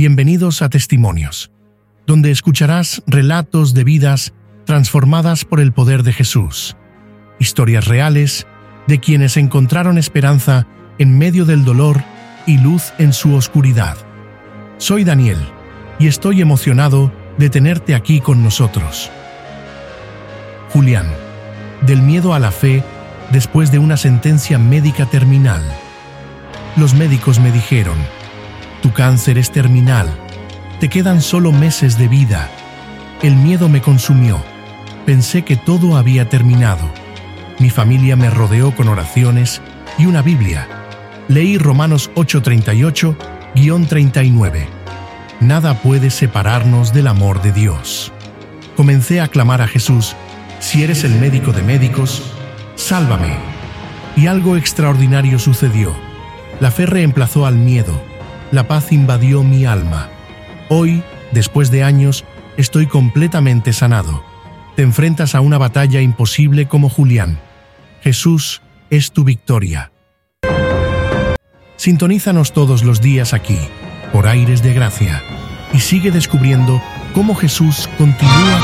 Bienvenidos a Testimonios, donde escucharás relatos de vidas transformadas por el poder de Jesús, historias reales de quienes encontraron esperanza en medio del dolor y luz en su oscuridad. Soy Daniel y estoy emocionado de tenerte aquí con nosotros. Julián, del miedo a la fe después de una sentencia médica terminal. Los médicos me dijeron: tu cáncer es terminal, te quedan solo meses de vida. El miedo me consumió, pensé que todo había terminado. Mi familia me rodeó con oraciones y una Biblia. Leí Romanos 8:38-39. Nada puede separarnos del amor de Dios. Comencé a clamar a Jesús: si eres el médico de médicos, sálvame. Y algo extraordinario sucedió. La fe reemplazó al miedo. La paz invadió mi alma. Hoy, después de años, estoy completamente sanado. Te enfrentas a una batalla imposible como Julián. Jesús es tu victoria. Sintonízanos todos los días aquí, por Aires de Gracia, y sigue descubriendo cómo Jesús continúa